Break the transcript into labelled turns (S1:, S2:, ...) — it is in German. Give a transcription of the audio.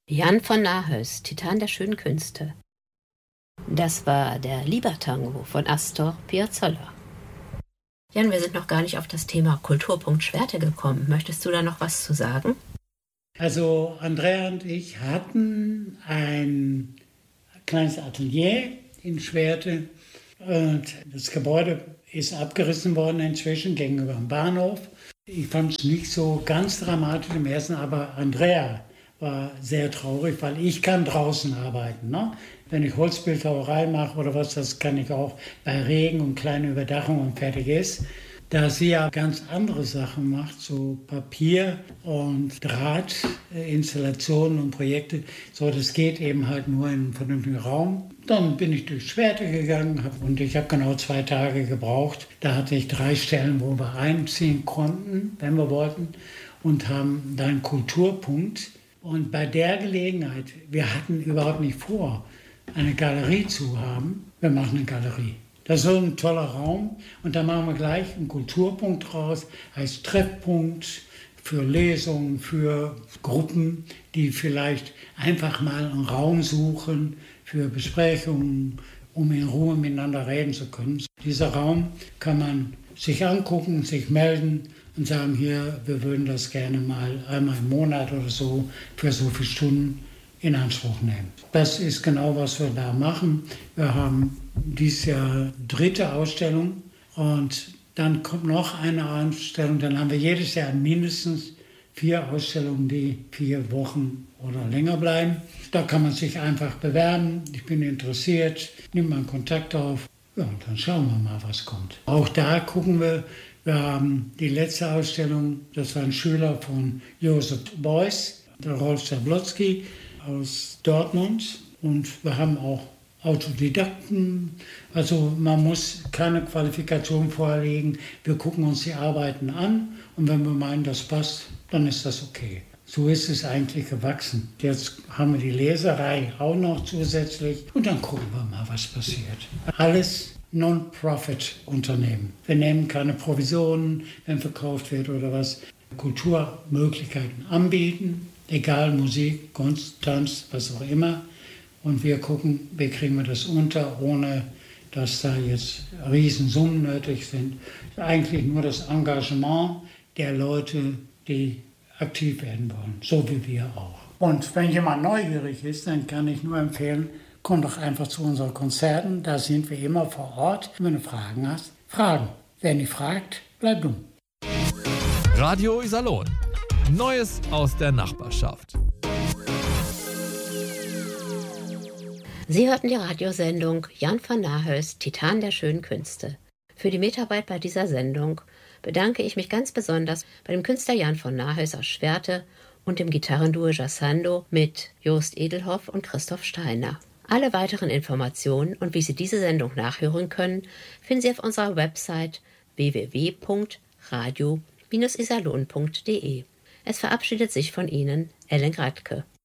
S1: Jan von Nahes, Titan der schönen Künste. Das war der Liebertango von Astor Piazzolla. Jan, wir sind noch gar nicht auf das Thema Kulturpunkt Schwerte gekommen. Möchtest du da noch was zu sagen?
S2: Also Andrea und ich hatten ein kleines Atelier in Schwerte und das Gebäude ist abgerissen worden inzwischen gegenüber dem Bahnhof. Ich fand es nicht so ganz dramatisch im ersten, aber Andrea war sehr traurig, weil ich kann draußen arbeiten. Ne? Wenn ich Holzbildhauerei mache oder was, das kann ich auch bei Regen und kleine Überdachung und fertig ist. Da sie ja ganz andere Sachen macht, so Papier und Drahtinstallationen und Projekte, so das geht eben halt nur in einem vernünftigen Raum. Dann bin ich durch Schwerte gegangen und ich habe genau 2 Tage gebraucht. Da hatte ich 3 Stellen, wo wir einziehen konnten, wenn wir wollten, und haben dann einen Kulturpunkt. Und bei der Gelegenheit, wir hatten überhaupt nicht vor, eine Galerie zu haben. Wir machen eine Galerie. Das ist so ein toller Raum und da machen wir gleich einen Kulturpunkt draus, heißt Treffpunkt für Lesungen, für Gruppen, die vielleicht einfach mal einen Raum suchen für Besprechungen, um in Ruhe miteinander reden zu können. Dieser Raum kann man sich angucken, sich melden und sagen, hier, wir würden das gerne mal einmal im Monat oder so für so viele Stunden in Anspruch nehmen. Das ist genau, was wir da machen. Wir haben dieses Jahr 3. Ausstellung und dann kommt noch eine Ausstellung. Dann haben wir jedes Jahr mindestens 4 Ausstellungen, die 4 Wochen oder länger bleiben. Da kann man sich einfach bewerben. Ich bin interessiert, nimmt man Kontakt auf. Ja, und dann schauen wir mal, was kommt. Auch da gucken wir. Wir haben die letzte Ausstellung, das war ein Schüler von Joseph Beuys, der Rolf Zablotzky aus Dortmund. Und wir haben auch Autodidakten. Also man muss keine Qualifikation vorlegen. Wir gucken uns die Arbeiten an und wenn wir meinen, das passt, dann ist das okay. So ist es eigentlich gewachsen. Jetzt haben wir die Leserei auch noch zusätzlich und dann gucken wir mal, was passiert. Alles Non-Profit-Unternehmen. Wir nehmen keine Provisionen, wenn verkauft wird oder was. Kulturmöglichkeiten anbieten, egal Musik, Kunst, Tanz, was auch immer. Und wir gucken, wie kriegen wir das unter, ohne dass da jetzt Riesensummen nötig sind. Eigentlich nur das Engagement der Leute, die aktiv werden wollen, so wie wir auch. Und wenn jemand neugierig ist, dann kann ich nur empfehlen, komm doch einfach zu unseren Konzerten, da sind wir immer vor Ort. Wenn du Fragen hast, fragen. Wer nicht fragt, bleib dumm.
S3: Radio Iserlohn. Neues aus der Nachbarschaft.
S1: Sie hörten die Radiosendung Jan van Nahes, Titan der schönen Künste. Für die Mitarbeit bei dieser Sendung bedanke ich mich ganz besonders bei dem Künstler Jan von Nahes aus Schwerte und dem Gitarrenduo Jassando mit Jost Edelhoff und Christoph Steiner. Alle weiteren Informationen und wie Sie diese Sendung nachhören können, finden Sie auf unserer Website www.radio-iserlohn.de. Es verabschiedet sich von Ihnen Ellen Gradke.